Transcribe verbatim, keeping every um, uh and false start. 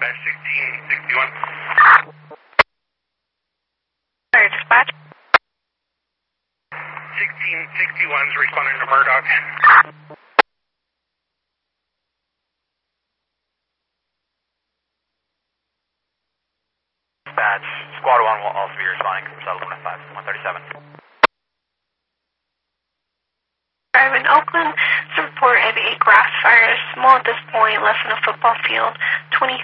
dispatch sixteen sixty-one. Fire dispatch. sixteen sixty-one is responding to Murdoch. Dispatch, Squad one will also be responding from South one five, one thirty-seven. Drive in Oakland to report of a grass fire, small at this point, less than a football field.